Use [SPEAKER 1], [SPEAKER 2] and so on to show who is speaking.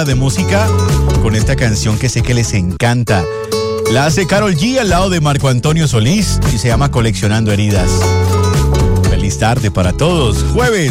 [SPEAKER 1] hora de música con esta canción que sé que les encanta. La hace Karol G al lado de Marco Antonio Solís y se llama Coleccionando Heridas. Feliz tarde para todos. Jueves